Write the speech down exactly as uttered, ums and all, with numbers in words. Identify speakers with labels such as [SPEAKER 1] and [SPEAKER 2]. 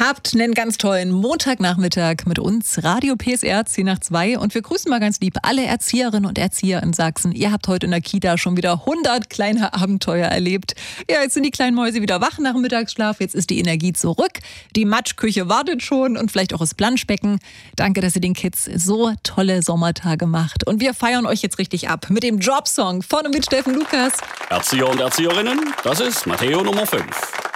[SPEAKER 1] Habt einen ganz tollen Montagnachmittag mit uns, Radio P S R zehn nach zwei. Und wir grüßen mal ganz lieb alle Erzieherinnen und Erzieher in Sachsen. Ihr habt heute in der Kita schon wieder hundert kleine Abenteuer erlebt. Ja, jetzt sind die kleinen Mäuse wieder wach nach dem Mittagsschlaf. Jetzt ist die Energie zurück. Die Matschküche wartet schon und vielleicht auch das Planschbecken. Danke, dass ihr den Kids so tolle Sommertage macht. Und wir feiern euch jetzt richtig ab mit dem Jobsong von und mit Steffen Lukas.
[SPEAKER 2] Erzieher und Erzieherinnen, das ist Matteo Nummer fünf.